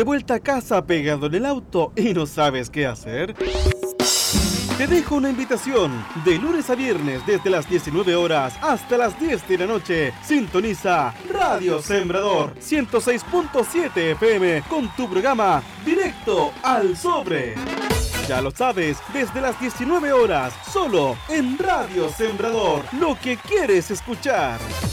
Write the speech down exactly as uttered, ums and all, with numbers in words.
de vuelta a casa pegado en el auto y no sabes qué hacer? Te dejo una invitación. De lunes a viernes, desde las diecinueve horas hasta las diez de la noche, sintoniza Radio Sembrador ciento seis punto siete F M con tu programa Directo al Sobre. Ya lo sabes, desde las diecinueve horas, solo en Radio Sembrador, lo que quieres escuchar.